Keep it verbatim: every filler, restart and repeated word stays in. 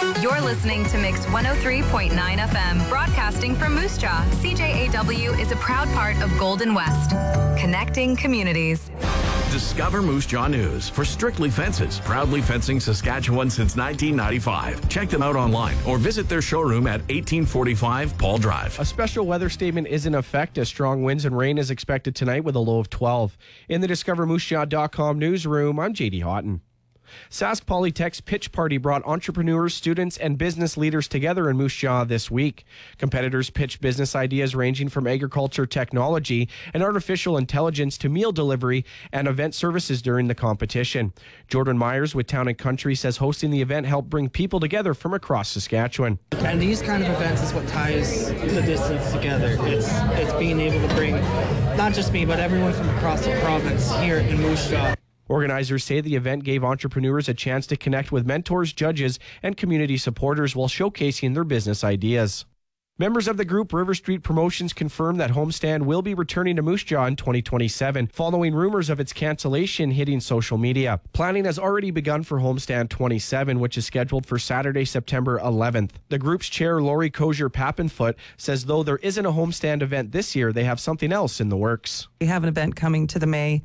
You're listening to Mix one oh three point nine F M, broadcasting from Moose Jaw. C J A W is a proud part of Golden West, connecting communities. Discover Moose Jaw News for Strictly Fences, proudly fencing Saskatchewan since nineteen ninety-five. Check them out online or visit their showroom at eighteen forty-five Paul Drive. A special weather statement is in effect as strong winds and rain is expected tonight with a low of twelve. In the discover moose jaw dot com newsroom, I'm J D Houghton. Sask Polytech's Pitch Party brought entrepreneurs, students, and business leaders together in Moose Jaw this week. Competitors pitched business ideas ranging from agriculture, technology, and artificial intelligence to meal delivery and event services during the competition. Jordan Myers with Town and Country says hosting the event helped bring people together from across Saskatchewan. And these kind of events is what ties the distance together. It's it's being able to bring not just me, but everyone from across the province here in Moose Jaw. Organizers say the event gave entrepreneurs a chance to connect with mentors, judges, and community supporters while showcasing their business ideas. Members of the group River Street Promotions confirmed that Homestand will be returning to Moose Jaw in twenty twenty-seven, following rumors of its cancellation hitting social media. Planning has already begun for Homestand twenty-seven, which is scheduled for Saturday, September eleventh. The group's chair, Lori Kozier-Pappenfoot, says though there isn't a Homestand event this year, they have something else in the works. We have an event coming to the May